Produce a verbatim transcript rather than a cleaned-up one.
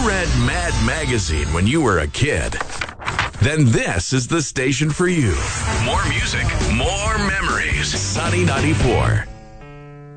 read Mad Magazine when you were a kid, then this is the station for you. More music, more memories. Sunny ninety-four.